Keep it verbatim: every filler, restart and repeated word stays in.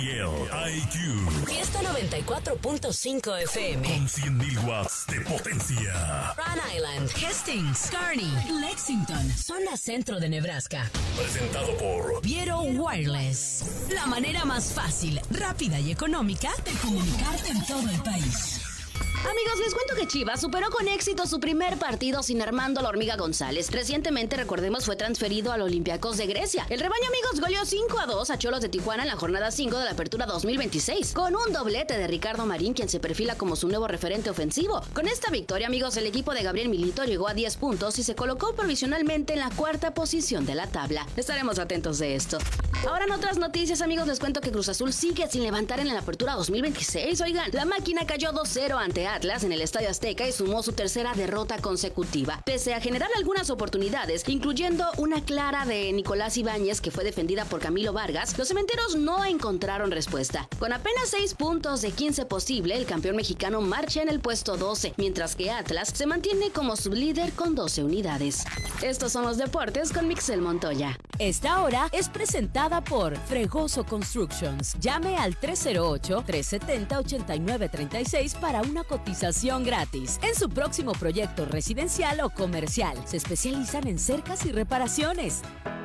I Q. Fiesta noventa y cuatro punto cinco F M. Con cien mil watts de potencia. Rhode Island, Hastings, Kearney, Lexington, zona centro de Nebraska. Presentado por Viero Wireless. La manera más fácil, rápida y económica de comunicarte en todo el país. Amigos, les cuento que Chivas superó con éxito su primer partido sin Armando La Hormiga González. Recientemente, recordemos, fue transferido al Olympiacos de Grecia. El rebaño, amigos, goleó cinco a dos a Xolos de Tijuana en la jornada cinco de la Apertura dos mil veintiséis, con un doblete de Ricardo Marín, quien se perfila como su nuevo referente ofensivo. Con esta victoria, amigos, el equipo de Gabriel Milito llegó a diez puntos y se colocó provisionalmente en la cuarta posición de la tabla. Estaremos atentos de esto. Ahora, en otras noticias, amigos, les cuento que Cruz Azul sigue sin levantar en la Apertura dos mil veintiséis. Oigan, la máquina cayó dos cero ante Atlas en el Estadio Azteca y sumó su tercera derrota consecutiva. Pese a generar algunas oportunidades, incluyendo una clara de Nicolás Ibáñez que fue defendida por Camilo Vargas, los cementeros no encontraron respuesta. Con apenas seis puntos de quince posible, el campeón mexicano marcha en el puesto doce, mientras que Atlas se mantiene como sublíder con doce unidades. Estos son los deportes con Mixel Montoya. Esta hora es presentada por Fregoso Constructions. Llame al tres cero ocho, tres siete cero, ocho nueve tres seis para una cotización gratis en su próximo proyecto residencial o comercial. Se especializan en cercas y reparaciones.